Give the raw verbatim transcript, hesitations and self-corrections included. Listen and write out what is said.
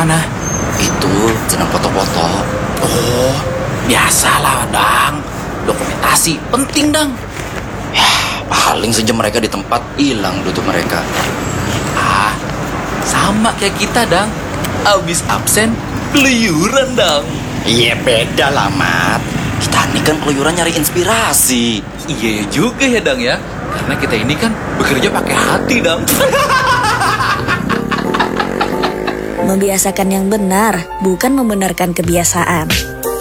mana? Itu sedang foto-foto. Oh, biasalah, Dang. Dokumentasi penting, Dang. Ya, paling sejam mereka di tempat, hilang tutup mereka. Ah, sama kayak kita, Dang. Abis absen, keluyuran, Dang. Iya, beda lah, Mat. Kita ini kan keluyuran nyari inspirasi. Iya juga ya, Dang ya. Karena kita ini kan bekerja pakai hati, Dang. Membiasakan yang benar, bukan membenarkan kebiasaan.